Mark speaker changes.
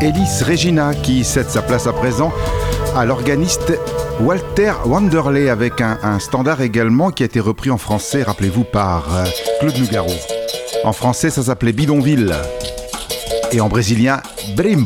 Speaker 1: Elis Regina qui cède sa place à présent à l'organiste Walter Wanderley avec un standard également qui a été repris en français, rappelez-vous, par Claude Nougaro. En français, ça s'appelait Bidonville et en brésilien, Brimba.